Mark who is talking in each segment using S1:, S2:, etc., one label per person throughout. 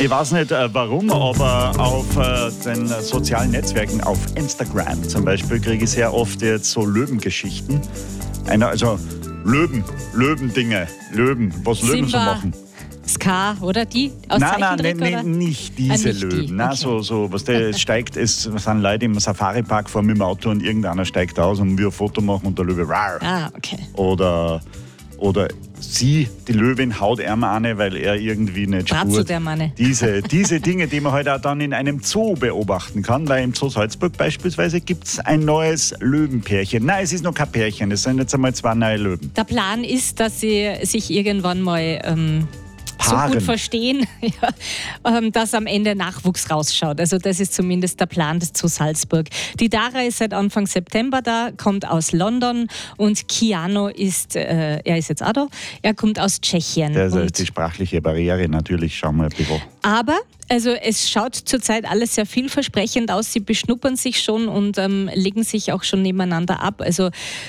S1: Ich weiß nicht warum, aber auf den sozialen Netzwerken, auf Instagram zum Beispiel, kriege ich sehr oft jetzt so Löwengeschichten. Also Löwendinge, was Löwen so machen.
S2: Ska, oder die? Aus
S1: Nein, nicht diese
S2: nicht
S1: Löwen.
S2: die.
S1: Nein,
S2: Okay.
S1: so was der steigt, es sind Leute im Safari-Park fahren mit dem Auto und irgendeiner steigt aus und will ein Foto machen und der Löwe rar.
S2: Ah, okay.
S1: Oder sie, die Löwin, haut ihm eine, weil er irgendwie nicht spurt.
S2: Der Manne.
S1: Diese Dinge, die man halt auch dann in einem Zoo beobachten kann, weil im Zoo Salzburg beispielsweise gibt es ein neues Löwenpärchen. Nein, es ist noch kein Pärchen, es sind jetzt einmal 2 neue Löwen.
S2: Der Plan ist, dass sie sich irgendwann mal so gut verstehen, dass am Ende Nachwuchs rausschaut. Also das ist zumindest der Plan des Zoo Salzburg. Die Dara ist seit Anfang September da, kommt aus London und Keanu er ist jetzt auch da, er kommt aus Tschechien.
S1: Das ist die sprachliche Barriere natürlich, schauen wir ein bisschen.
S2: Aber also es schaut zurzeit alles sehr vielversprechend aus. Sie beschnuppern sich schon und legen sich auch schon nebeneinander ab. Also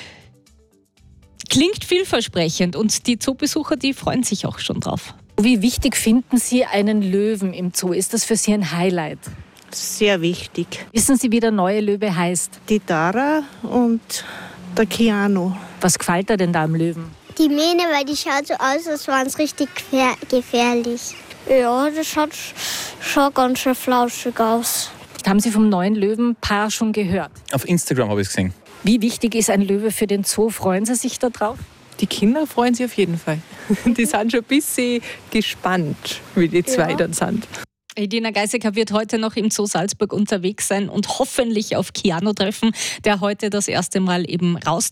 S2: klingt vielversprechend und die Zoobesucher, die freuen sich auch schon drauf.
S3: Wie wichtig finden Sie einen Löwen im Zoo? Ist das für Sie ein Highlight?
S4: Sehr wichtig.
S3: Wissen Sie, wie der neue Löwe heißt?
S4: Die Dara und der Keanu.
S3: Was gefällt dir denn da am Löwen?
S5: Die Mähne, weil die schaut so aus, als wären es richtig gefährlich. Ja, das schaut schon ganz schön flauschig aus.
S3: Haben Sie vom neuen Löwenpaar schon gehört?
S6: Auf Instagram habe ich es gesehen.
S3: Wie wichtig ist ein Löwe für den Zoo? Freuen Sie sich da drauf?
S7: Die Kinder freuen sich auf jeden Fall. Die sind schon ein bisschen gespannt, wie die zwei dann sind.
S2: Edina Geisecker wird heute noch im Zoo Salzburg unterwegs sein und hoffentlich auf Keanu treffen, der heute das erste Mal eben raus